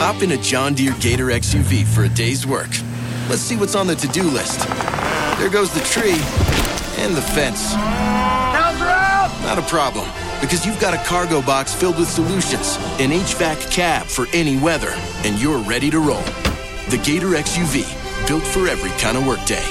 Hop in a John Deere Gator XUV for a day's work. Let's see what's on the to-do list. There goes the tree and the fence. Counts are out! Not a problem, because you've got a cargo box filled with solutions, an HVAC cab for any weather, and you're ready to roll. The Gator XUV, built for every kind of workday.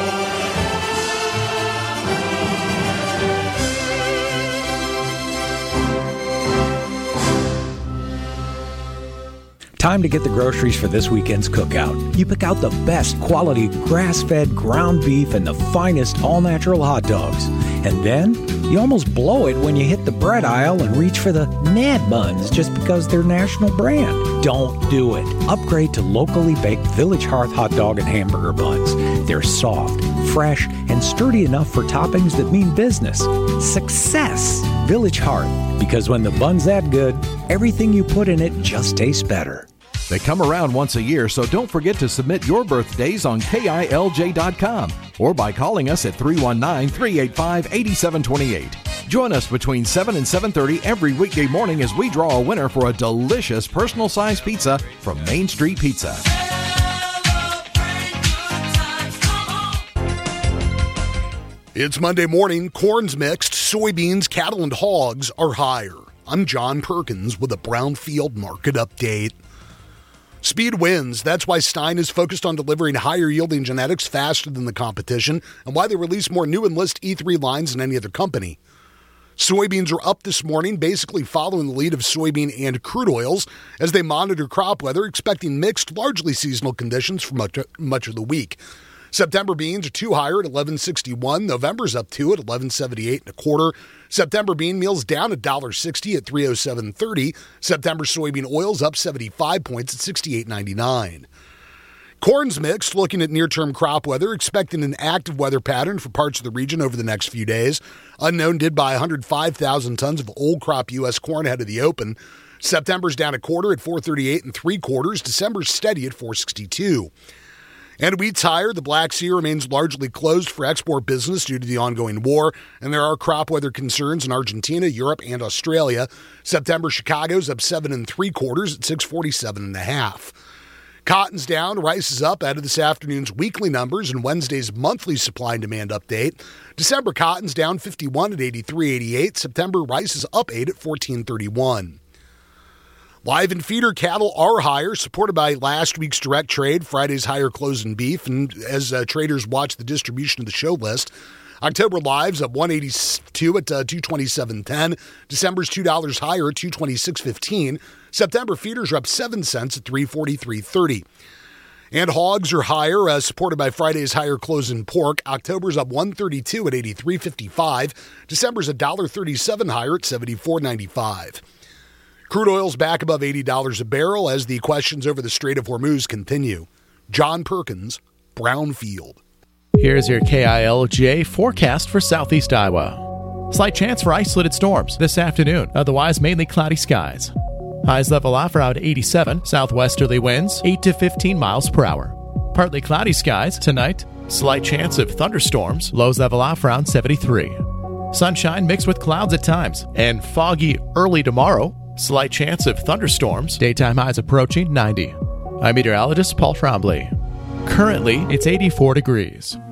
Time to get the groceries for this weekend's cookout. You pick out the best quality grass-fed ground beef and the finest all-natural hot dogs. And then you almost blow it when you hit the bread aisle and reach for the Nad Buns just because they're national brand. Don't do it. Upgrade to locally baked Village Hearth hot dog and hamburger buns. They're soft, fresh, and sturdy enough for toppings that mean business. Success! Village Hearth. Because when the bun's that good, everything you put in it just tastes better. They come around once a year, so don't forget to submit your birthdays on KILJ.com or by calling us at 319-385-8728. Join us between 7 and 7:30 every weekday morning as we draw a winner for a delicious personal-sized pizza from Main Street Pizza. It's Monday morning. Corn's mixed. Soybeans, cattle, and hogs are higher. I'm John Perkins with a Brownfield market update. Speed wins. That's why Stein is focused on delivering higher-yielding genetics faster than the competition and why they release more new Enlist E3 lines than any other company. Soybeans are up this morning, basically following the lead of soybean and crude oils as they monitor crop weather, expecting mixed, largely seasonal conditions for much of the week. September beans are 2 higher at $11.61. November's up 2 at $11.78 September bean meal's down $1.60 at $307.30. September soybean oil's up 75 points at $68.99. Corn's mixed, looking at near-term crop weather, expecting an active weather pattern for parts of the region over the next few days. Unknown did buy 105,000 tons of old crop U.S. corn ahead of the open. September's down 1/4 at 438 3/4. December's steady at 462. And wheat's higher. The Black Sea remains largely closed for export business due to the ongoing war, and there are crop weather concerns in Argentina, Europe, and Australia. September Chicago's up 7 3/4 at 647.5. Cotton's down, rice is up out of this afternoon's weekly numbers and Wednesday's monthly supply and demand update. December cotton's down 51 at 83.88. September rice is up 8 at 14.31. Live and feeder cattle are higher, supported by last week's direct trade, Friday's higher close in beef, and as traders watch the distribution of the show list. October lives up 182 at $227.10. December's $2 higher at $226.15. September feeders are up 7 cents at $343.30. And hogs are higher, supported by Friday's higher close in pork. October's up 132 at $83.55. December's $1.37 higher at $74.95. Crude oil's back above $80 a barrel as the questions over the Strait of Hormuz continue. John Perkins, Brownfield. Here's your KILJ forecast for southeast Iowa. Slight chance for isolated storms this afternoon, otherwise mainly cloudy skies. Highs level off around 87, southwesterly winds 8 to 15 miles per hour. Partly cloudy skies tonight, slight chance of thunderstorms, lows level off around 73. Sunshine mixed with clouds at times, and foggy early tomorrow. Slight chance of thunderstorms. Daytime highs approaching 90. I'm meteorologist Paul Trombley. Currently, it's 84 degrees.